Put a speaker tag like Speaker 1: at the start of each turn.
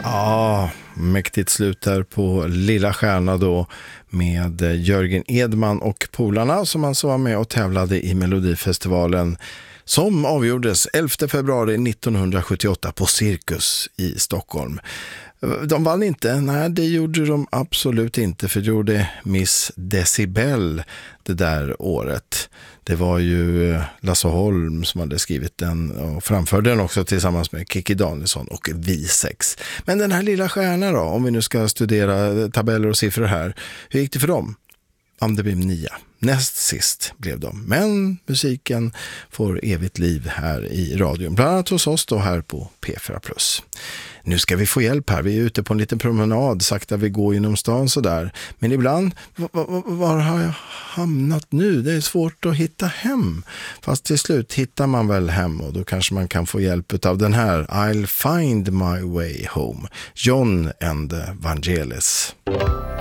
Speaker 1: Ja, mäktigt slut där på Lilla Stjärna då med Jörgen Edman och polarna som alltså var med och tävlade i Melodifestivalen som avgjordes 11 februari 1978 på Cirkus i Stockholm. De vann inte, nej det gjorde de absolut inte, för det gjorde Miss Decibel det där året. Det var ju Lasse Holm som hade skrivit den och framförde den också tillsammans med Kikki Danielsson och V6. Men den här Lilla Stjärna då, om vi nu ska studera tabeller och siffror här, hur gick det för dem? Det blev 9. Näst sist blev de. Men musiken får evigt liv här i radion. Bland annat hos oss då här på P4+. Nu ska vi få hjälp här. Vi är ute på en liten promenad. Sakta vi går genom stan så där. Men ibland, var har jag hamnat nu? Det är svårt att hitta hem. Fast till slut hittar man väl hem. Och då kanske man kan få hjälp av den här I'll find my way home. John and the Vangelis.